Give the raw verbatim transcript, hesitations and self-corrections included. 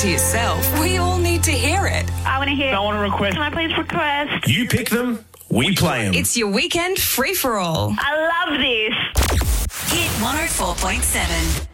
to yourself. We all need to hear it. I want to hear. I want to request. Can I please request? You pick them, we play them. It's your weekend free-for-all. I love this. Hit one oh four point seven.